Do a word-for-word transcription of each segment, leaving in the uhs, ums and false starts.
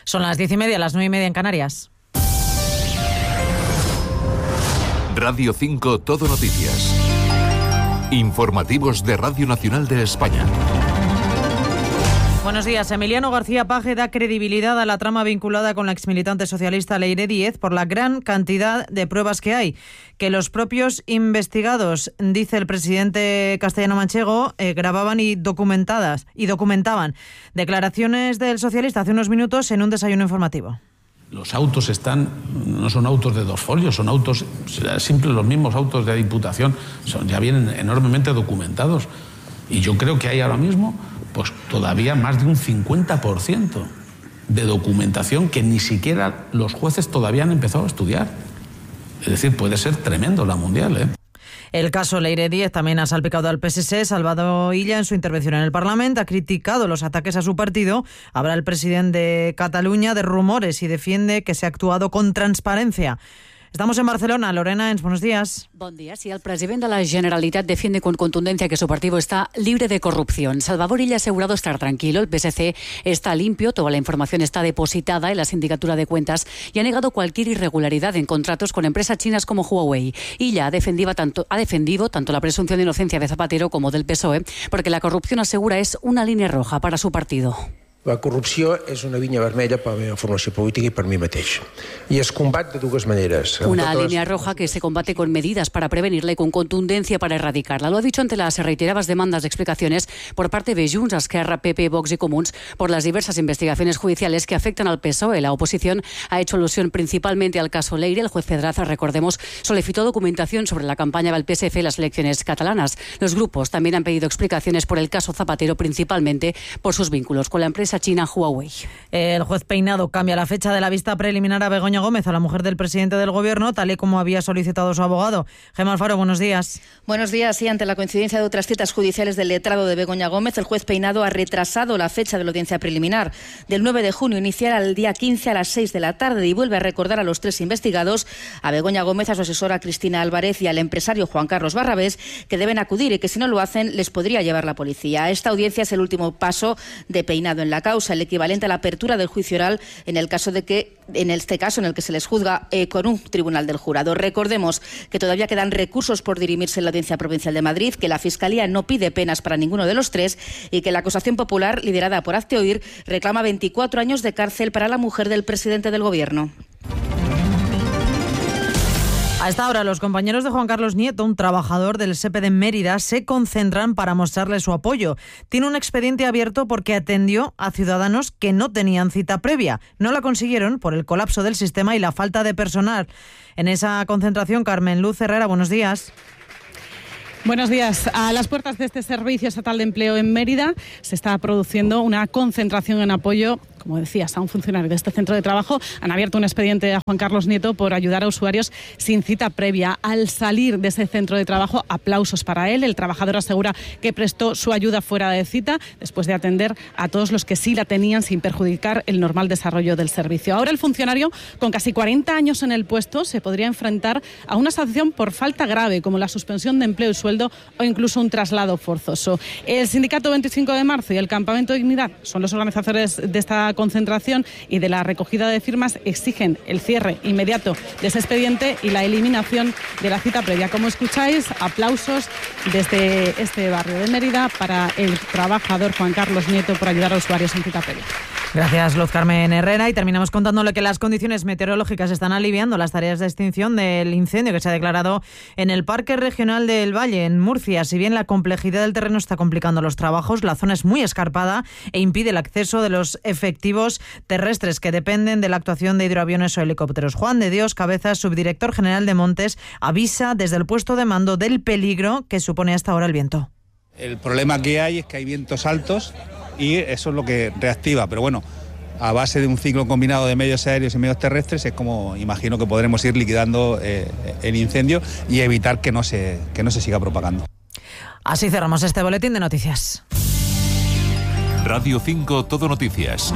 Son las diez y media, las nueve y media en Canarias. Radio cinco Todo Noticias. Informativos de Radio Nacional de España. Buenos días. Emiliano García Paje da credibilidad a la trama vinculada con la exmilitante socialista Leire Díez por la gran cantidad de pruebas que hay. Que los propios investigados, dice el presidente castellano-manchego, eh, grababan y documentadas y documentaban declaraciones del socialista hace unos minutos en un desayuno informativo. Los autos están, no son autos de dos folios, son autos, simples los mismos autos de Diputación, son, ya vienen enormemente documentados. Y yo creo que hay ahora mismo pues todavía más de un cincuenta por ciento de documentación que ni siquiera los jueces todavía han empezado a estudiar. Es decir, puede ser tremendo la mundial, ¿eh? El caso Leire Díez también ha salpicado al P S C. Salvador Illa, en su intervención en el Parlamento, ha criticado los ataques a su partido. Habla el presidente de Cataluña de rumores y defiende que se ha actuado con transparencia. Estamos en Barcelona. Lorena Ens, buenos días. Buen día. Sí, el presidente de la Generalitat defiende con contundencia que su partido está libre de corrupción. Salvador Illa ha asegurado estar tranquilo. El P S C está limpio, toda la información está depositada en la Sindicatura de Cuentas y ha negado cualquier irregularidad en contratos con empresas chinas como Huawei. Illa ha defendido tanto, ha defendido tanto la presunción de inocencia de Zapatero como del P S O E, porque la corrupción, asegura, es una línea roja para su partido. La corrupció és una vinya vermella per la meva formació política i per mi mateix. I es combat de dues maneres. Una línea roja que se combate con medidas para prevenirla y con contundencia para erradicarla. Lo ha dicho ante las reiteradas demandas de explicaciones por parte de Junts, Esquerra, P P, Vox y Comuns por las diversas investigaciones judiciales que afectan al P S O E. La oposición ha hecho alusión principalmente al caso Leire. El juez Pedraza, recordemos, solicitó documentación sobre la campaña del P S F en las elecciones catalanas. Los grupos también han pedido explicaciones por el caso Zapatero, principalmente por sus vínculos con la empresa china Huawei. El juez Peinado cambia la fecha de la vista preliminar a Begoña Gómez, a la mujer del presidente del Gobierno, tal y como había solicitado su abogado. Gemma Alfaro, buenos días. Buenos días. Y ante la coincidencia de otras citas judiciales del letrado de Begoña Gómez, el juez Peinado ha retrasado la fecha de la audiencia preliminar del nueve de junio, inicial al día quince a las seis de la tarde, y vuelve a recordar a los tres investigados, a Begoña Gómez, a su asesora Cristina Álvarez y al empresario Juan Carlos Barrabés, que deben acudir y que si no lo hacen les podría llevar la policía. Esta audiencia es el último paso de Peinado en la causa, el equivalente a la apertura del juicio oral en el caso de que, en este caso en el que se les juzga eh, con un tribunal del jurado. Recordemos que todavía quedan recursos por dirimirse en la Audiencia Provincial de Madrid, que la Fiscalía no pide penas para ninguno de los tres y que la acusación popular, liderada por Hazte Oír, reclama veinticuatro años de cárcel para la mujer del presidente del Gobierno. A esta hora, los compañeros de Juan Carlos Nieto, un trabajador del S E P E de Mérida, se concentran para mostrarle su apoyo. Tiene un expediente abierto porque atendió a ciudadanos que no tenían cita previa. No la consiguieron por el colapso del sistema y la falta de personal. En esa concentración, Carmen Luz Herrera, buenos días. Buenos días. A las puertas de este Servicio Estatal de Empleo en Mérida se está produciendo una concentración en apoyo, como decías, a un funcionario de este centro de trabajo. Han abierto un expediente a Juan Carlos Nieto por ayudar a usuarios sin cita previa. Al salir de ese centro de trabajo, aplausos para él. El trabajador asegura que prestó su ayuda fuera de cita después de atender a todos los que sí la tenían sin perjudicar el normal desarrollo del servicio. Ahora el funcionario, con casi cuarenta años en el puesto, se podría enfrentar a una sanción por falta grave, como la suspensión de empleo y sueldo o incluso un traslado forzoso. El sindicato veinticinco de marzo y el Campamento Dignidad son los organizadores de esta concentración y de la recogida de firmas. Exigen el cierre inmediato de ese expediente y la eliminación de la cita previa. Como escucháis, aplausos desde este barrio de Mérida para el trabajador Juan Carlos Nieto por ayudar a usuarios sin cita previa. Gracias, Luz Carmen Herrera. Y terminamos contándole que las condiciones meteorológicas están aliviando las tareas de extinción del incendio que se ha declarado en el Parque Regional del Valle, en Murcia. Si bien la complejidad del terreno está complicando los trabajos, la zona es muy escarpada e impide el acceso de los efectivos terrestres que dependen de la actuación de hidroaviones o helicópteros. Juan de Dios Cabezas, subdirector general de Montes, avisa desde el puesto de mando del peligro que supone hasta ahora el viento. El problema que hay es que hay vientos altos y eso es lo que reactiva, pero bueno, a base de un ciclo combinado de medios aéreos y medios terrestres es como imagino que podremos ir liquidando eh, el incendio y evitar que no se, que no se siga propagando. Así cerramos este boletín de noticias. Radio cinco Todo Noticias.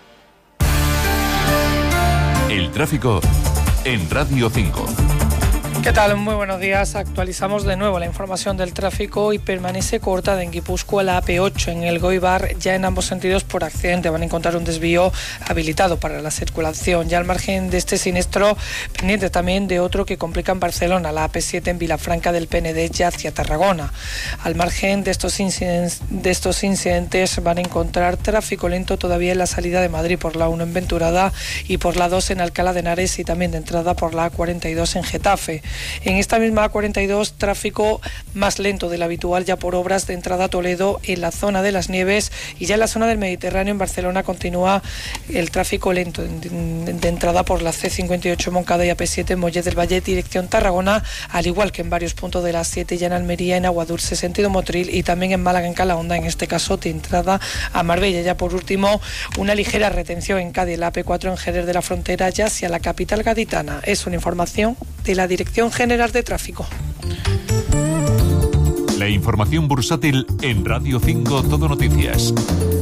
El tráfico en Radio cinco. ¿Qué tal? Muy buenos días. Actualizamos de nuevo la información del tráfico y permanece cortada en Guipúzcoa la A P ocho en el Goibar, ya en ambos sentidos por accidente. Van a encontrar un desvío habilitado para la circulación. Ya al margen de este siniestro, pendiente también de otro que complica en Barcelona, la A P siete en Vilafranca del Penedès ya hacia Tarragona. Al margen de estos incidentes, de estos incidentes van a encontrar tráfico lento todavía en la salida de Madrid por la uno en Venturada y por la dos en Alcalá de Henares y también de entrada por la A cuarenta y dos en Getafe. En esta misma A cuarenta y dos, tráfico más lento del habitual ya por obras de entrada a Toledo en la zona de las Nieves, y ya en la zona del Mediterráneo en Barcelona continúa el tráfico lento de, de entrada por la C cincuenta y ocho Moncada y A P siete en Mollet del Valle dirección Tarragona, al igual que en varios puntos de la siete ya en Almería, en Aguadulce sentido Motril y también en Málaga en Calahonda, en este caso de entrada a Marbella. Ya por último, una ligera retención en Cádiz, la A P cuatro en Jerez de la Frontera ya hacia la capital gaditana. Es una información de la Dirección General de Tráfico. La información bursátil en Radio cinco Todo Noticias.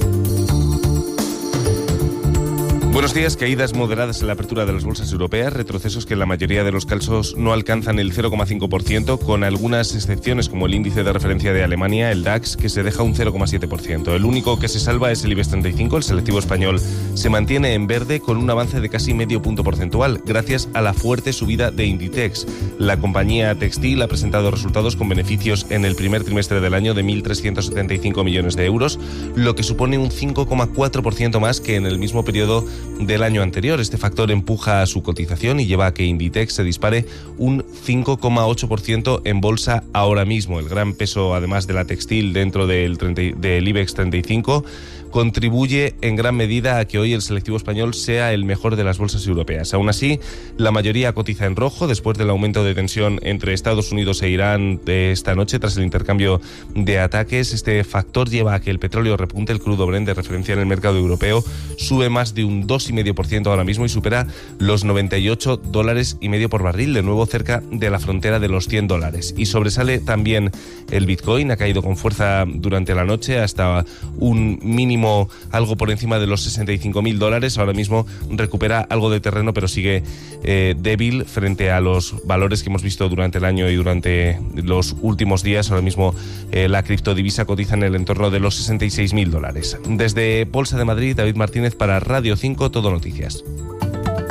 Buenos días. Caídas moderadas en la apertura de las bolsas europeas, retrocesos que en la mayoría de los casos no alcanzan el cero coma cinco por ciento, con algunas excepciones como el índice de referencia de Alemania, el DAX, que se deja un cero coma siete por ciento. El único que se salva es el IBEX treinta y cinco, el selectivo español se mantiene en verde con un avance de casi medio punto porcentual, gracias a la fuerte subida de Inditex. La compañía textil ha presentado resultados con beneficios en el primer trimestre del año de mil trescientos setenta y cinco millones de euros, lo que supone un cinco coma cuatro por ciento más que en el mismo periodo del año anterior. Este factor empuja a su cotización y lleva a que Inditex se dispare un cinco coma ocho por ciento en bolsa ahora mismo. El gran peso, además de la textil dentro del, treinta, del IBEX treinta y cinco, contribuye en gran medida a que hoy el selectivo español sea el mejor de las bolsas europeas. Aún así, la mayoría cotiza en rojo después del aumento de tensión entre Estados Unidos e Irán de esta noche tras el intercambio de ataques. Este factor lleva a que el petróleo repunte. El crudo Brent de referencia en el mercado europeo sube más de un dos coma cinco por ciento ahora mismo y supera los noventa y ocho dólares y medio por barril, de nuevo cerca de la frontera de los cien dólares. Y sobresale también el Bitcoin, ha caído con fuerza durante la noche hasta un mínimo algo por encima de los sesenta y cinco mil dólares. Ahora mismo recupera algo de terreno, pero sigue eh, débil frente a los valores que hemos visto durante el año y durante los últimos días. Ahora mismo eh, la criptodivisa cotiza en el entorno de los sesenta y seis mil dólares. Desde Bolsa de Madrid, David Martínez para Radio cinco Todo Noticias.